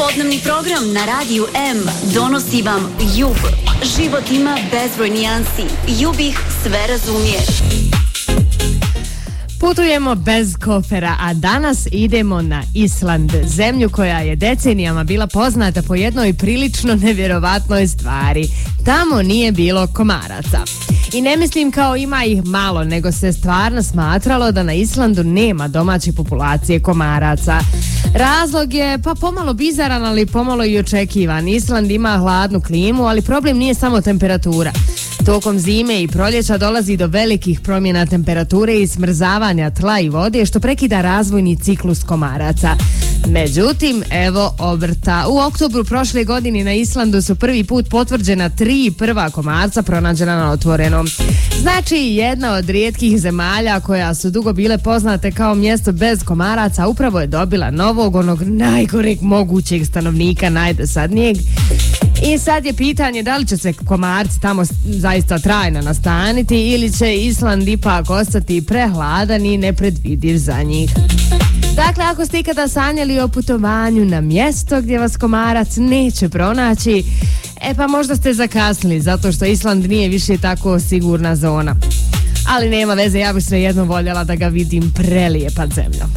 Popodnevni program na Radiju M donosi vam Jug. Život ima bezbroj nijansi. Jug ih sve razumije. Putujemo bez kofera, a danas idemo na Island, zemlju koja je decenijama bila poznata po jednoj prilično nevjerovatnoj stvari. Tamo nije bilo komaraca. I ne mislim kao ima ih malo, nego se stvarno smatralo da na Islandu nema domaće populacije komaraca. Razlog je pa pomalo bizaran, ali pomalo i očekivan. Island ima hladnu klimu, ali problem nije samo temperatura. Tokom zime i proljeća dolazi do velikih promjena temperature i smrzavanja tla i vode, što prekida razvojni ciklus komaraca. Međutim, evo obrta. U oktobru prošle godine na Islandu su prvi put potvrđena 3 prva komarca pronađena na otvorenom. Znači, jedna od rijetkih zemalja koja su dugo bile poznate kao mjesto bez komaraca upravo je dobila novog, onog najgoreg mogućeg stanovnika, najdosadnijeg. I sad je pitanje da li će se komarci tamo zaista trajno nastaniti ili će Island ipak ostati prehladan i nepredvidiv za njih. Dakle, ako ste ikada sanjali o putovanju na mjesto gdje vas komarac neće pronaći, pa možda ste zakasnili, zato što Island nije više tako sigurna zona. Ali nema veze, ja bih svejedno voljela da ga vidim prelijepat zemljom.